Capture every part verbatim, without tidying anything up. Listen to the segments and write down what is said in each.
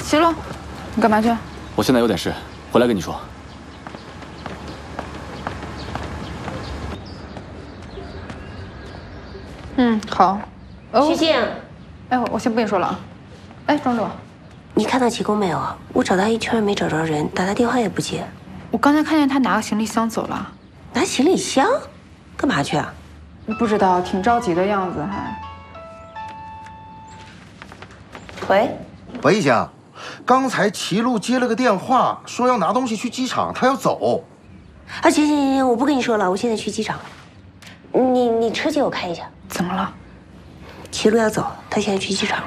齐路，你干嘛去？ 我现在有点事，回来跟你说。 嗯，好。 徐静， 哎，我我先不跟你说了啊。哎，庄主， 你看到齐公没有啊？我找他一圈没找着人，打他电话也不接。 我刚才看见他拿个行李箱走了。 拿行李箱？干嘛去啊？ 不知道，挺着急的样子还。 喂， 喂，一香，刚才齐路接了个电话，说要拿东西去机场，他要走。 啊，行行行，我不跟你说了，我现在去机场。你你车借我开一下。 怎么了？ 齐路要走，他现在去机场。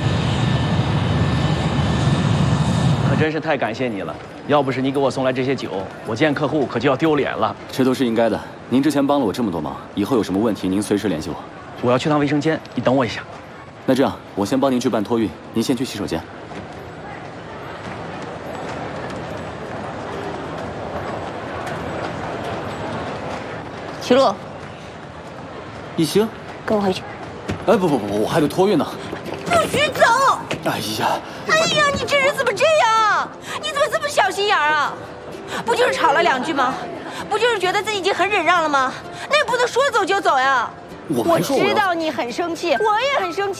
可真是太感谢你了，要不是你给我送来这些酒，我见客户可就要丢脸了。 这都是应该的。您之前帮了我这么多忙，以后有什么问题您随时联系我。 我要去趟卫生间，你等我一下。 那这样，我先帮您去办托运，您先去洗手间。 齐路， 一星， 跟我回去。 哎，不不不，我还得托运呢。 不许走！ 哎呀， 哎呀，你这人怎么这样？你怎么这么小心眼儿啊？不就是吵了两句吗？不就是觉得自己已经很忍让了吗？那也不能说走就走呀！ 我没说我要知道你很生气，我也很生气。